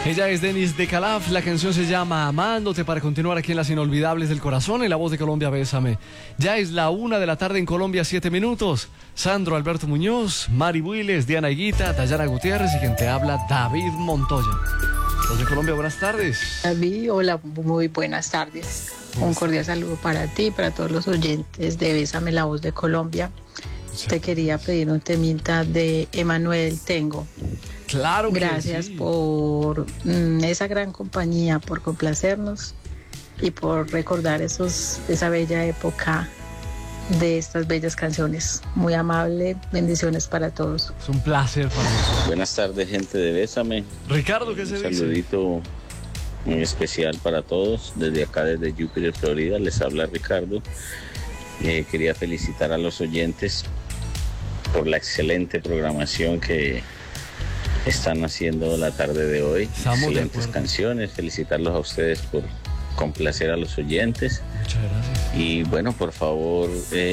Ella es Dennis de Calaf, la canción se llama Amándote, para continuar aquí en Las Inolvidables del Corazón, en La Voz de Colombia, Bésame. Ya es la 1:00 p.m. en Colombia, 7 minutos. Sandro Alberto Muñoz, Mari Builes, Diana Higuita, Dayana Gutiérrez y quien te habla, David Montoya. Voz de Colombia, buenas tardes. David, hola, muy buenas tardes. Un cordial saludo para ti, para todos los oyentes de Bésame, La Voz de Colombia. Sí. Te quería pedir un temita de Emanuel Tengo. Claro que Gracias sí. por esa gran compañía, por complacernos y por recordar esa bella época de estas bellas canciones. Muy amable, bendiciones para todos. Es un placer para nosotros. Buenas tardes, gente de Bésame. Ricardo, ¿qué se dice? Un saludito muy especial para todos. Desde acá, desde Júpiter, Florida, les habla Ricardo. Quería felicitar a los oyentes por la excelente programación que están haciendo la tarde de hoy. Excelentes canciones. Felicitarlos a ustedes por complacer a los oyentes. Muchas gracias. Y bueno, por favor,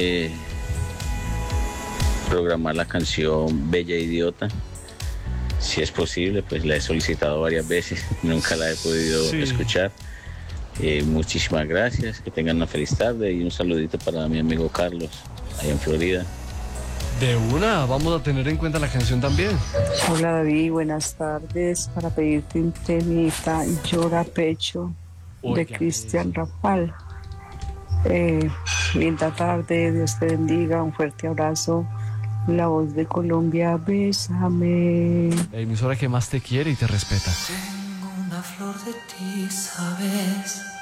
programar la canción Bella Idiota. Si es posible, pues la he solicitado varias veces, nunca la he podido escuchar. Muchísimas gracias, que tengan una feliz tarde y un saludito para mi amigo Carlos, allá en Florida. De una, vamos a tener en cuenta la canción también. Hola David, buenas tardes. Para pedirte un temita, Llora Pecho, de Cristian Rafal. Linda tarde, Dios te bendiga, un fuerte abrazo. La Voz de Colombia, bésame. La emisora que más te quiere y te respeta. Tengo una flor de ti, ¿sabes?